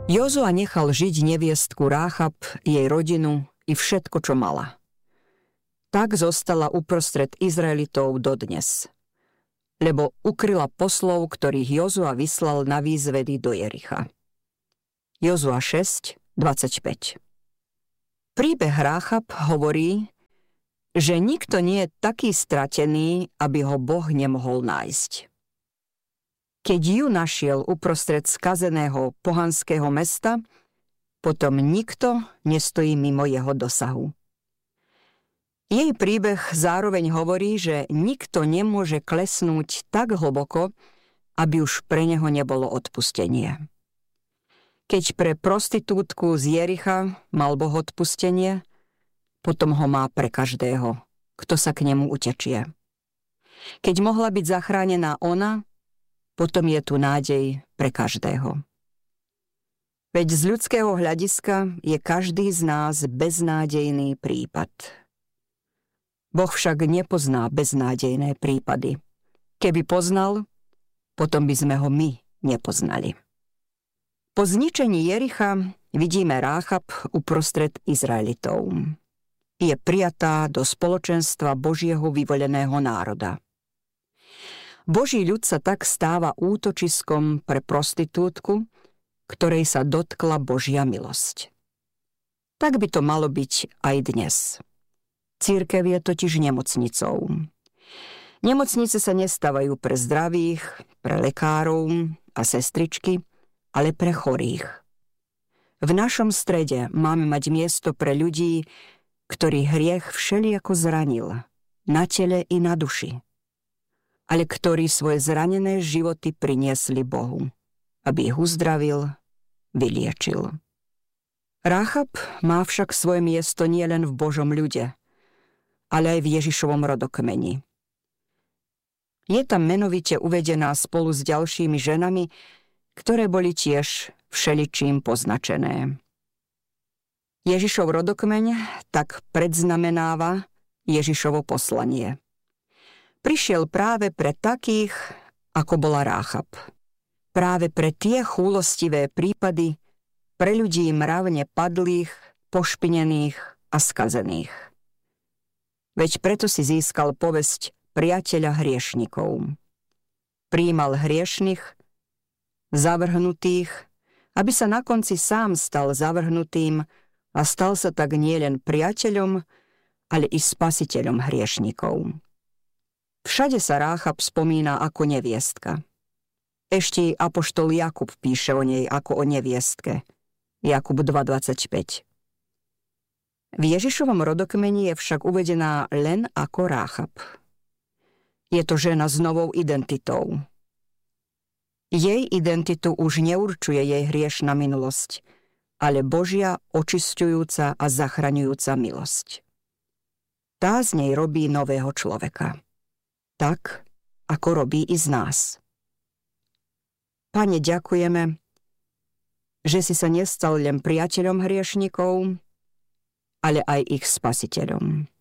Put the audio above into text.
Jozua nechal žiť neviestku Ráchab, jej rodinu i všetko, čo mala. Tak zostala uprostred Izraelitov dodnes, lebo ukryla poslov, ktorých Jozua vyslal na výzvedy do Jericha. Jozua 6:25. Príbeh Ráchab hovorí, že nikto nie je taký stratený, aby ho Boh nemohol nájsť. Keď ju našiel uprostred skazeného pohanského mesta, potom nikto nestojí mimo jeho dosahu. Jej príbeh zároveň hovorí, že nikto nemôže klesnúť tak hlboko, aby už pre neho nebolo odpustenie. Keď pre prostitútku z Jericha mal Boh odpustenie, potom ho má pre každého, kto sa k nemu utečie. Keď mohla byť zachránená ona, potom je tu nádej pre každého. Veď z ľudského hľadiska je každý z nás beznádejný prípad. Boh však nepozná beznádejné prípady. Keby poznal, potom by sme ho my nepoznali. Po zničení Jericha vidíme Ráchab uprostred Izraelitov. Je prijatá do spoločenstva Božieho vyvoleného národa. Boží ľud sa tak stáva útočiskom pre prostitútku, ktorej sa dotkla Božia milosť. Tak by to malo byť aj dnes. Cirkev je totiž nemocnicou. Nemocnice sa nestávajú pre zdravých, pre lekárov a sestričky, ale pre chorých. V našom strede máme mať miesto pre ľudí, ktorý hriech všelijako zranil, na tele i na duši, ale ktorí svoje zranené životy priniesli Bohu, aby ich uzdravil, vyliečil. Ráchab má však svoje miesto nielen v Božom ľude, ale aj v Ježišovom rodokmeni. Je tam menovite uvedená spolu s ďalšími ženami, ktoré boli tiež všeličím poznačené. Ježišov rodokmeň tak predznamenáva Ježišovo poslanie. Prišiel práve pre takých, ako bola Ráchab. Práve pre tie chúlostivé prípady, pre ľudí mravne padlých, pošpinených a skazených. Veď preto si získal povesť priateľa hriešnikov. Prijímal hriešnych, zavrhnutých, aby sa na konci sám stal zavrhnutým a stal sa tak nielen priateľom, ale i spasiteľom hriešnikov. Všade sa Ráchab spomína ako neviestka. Ešte apoštol Jakub píše o nej ako o neviestke. Jakub 2:25. V Ježišovom rodokmeni je však uvedená len ako Ráchab. Je to žena s novou identitou. Jej identitu už neurčuje jej hriešna minulosť, ale Božia očisťujúca a zachraňujúca milosť. Tá z nej robí nového človeka. Tak, ako robí i z nás. Pane, ďakujeme, že si sa nestal len priateľom hriešnikov, ale aj ich spasiteľom.